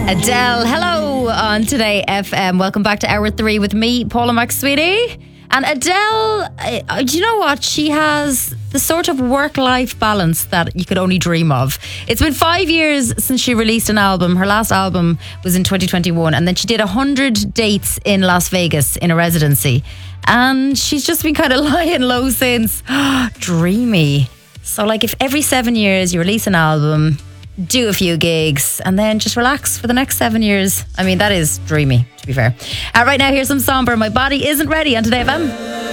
Adele, hello on Today FM. Welcome back to Hour 3 with me, Paula McSweetie. And Adele, do you know what? She has the sort of work-life balance that you could only dream of. It's been 5 years since she released an album. Her last album was in 2021. And then she did 100 dates in Las Vegas in a residency. And she's just been kind of lying low since. Dreamy. So like if every 7 years you release an album, do a few gigs, and then just relax for the next 7 years. I mean, that is dreamy, to be fair. Right now, here's some Somber. My Body Isn't Ready on Today FM.